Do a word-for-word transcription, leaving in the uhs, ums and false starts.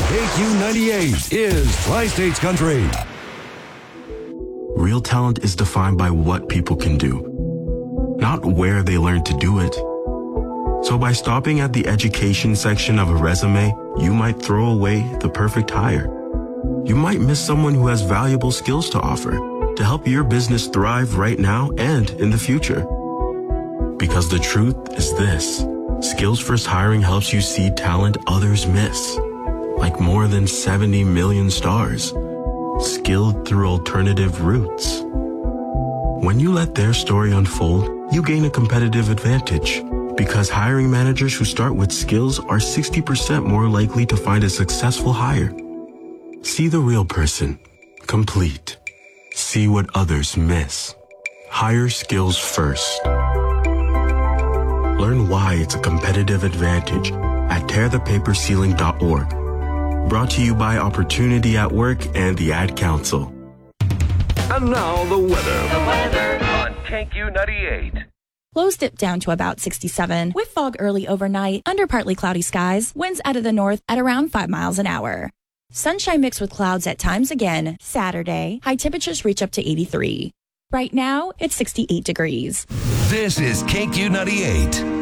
K Q ninety-eight is Tri-States Country. Real talent is defined by what people can do, not where they learn to do it. So by stopping at the education section of a resume, you might throw away the perfect hire. You might miss someone who has valuable skills to offer to help your business thrive right now and in the future. Because the truth is this: Skills First Hiring helps you see talent others miss, like more than seventy million stars, skilled through alternative routes. When you let their story unfold, you gain a competitive advantage, because hiring managers who start with skills are sixty percent more likely to find a successful hire. See the real person, complete. See what others miss. Hire skills first. Learn why it's a competitive advantage at tear the paper ceiling dot org. Brought to you by Opportunity at Work and the Ad Council. And now the weather. The weather on K Q ninety-eight. Lows dip down to about sixty-seven, with fog early overnight, under partly cloudy skies, winds out of the north at around five miles an hour. Sunshine mixed with clouds at times again. Saturday, high temperatures reach up to eighty-three. Right now, it's sixty-eight degrees. This is K Q ninety-eight.